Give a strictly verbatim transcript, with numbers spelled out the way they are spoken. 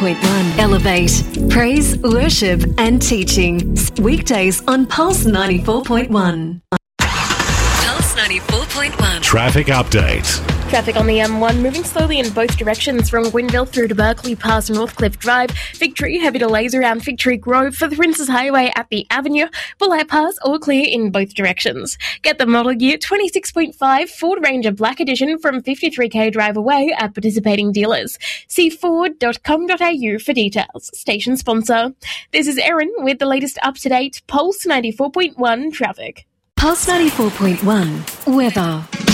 Point one. Elevate. Praise, worship and teaching. Weekdays on Pulse ninety-four point one. Pulse ninety-four point one. Traffic update. Traffic on the M one moving slowly in both directions from Gwynville through to Berkeley past Northcliffe Drive. Victory, heavy delays around Victory Grove for the Princes Highway at the Avenue. Bulleye Pass all clear in both directions. Get the model year twenty-six point five Ford Ranger Black Edition from fifty-three k drive away at participating dealers. See ford dot com dot a u for details. Station sponsor. This is Erin with the latest up-to-date Pulse ninety-four point one traffic. Pulse ninety-four point one. Weather.